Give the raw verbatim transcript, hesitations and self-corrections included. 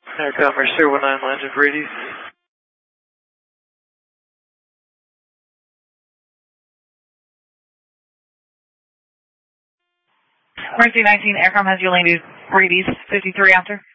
Commerce zero one nine, land of Brady. Mercy nineteen, Aircom has you landed Brady's fifty-three after.